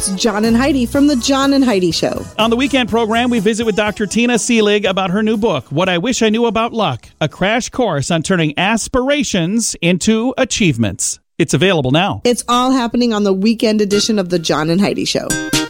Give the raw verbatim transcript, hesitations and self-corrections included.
It's John and Heidi from The John and Heidi Show. On the weekend program, we visit with Doctor Tina Seelig about her new book, What I Wish I Knew About Luck, a crash course on turning aspirations into achievements. It's available now. It's all happening on the weekend edition of The John and Heidi Show.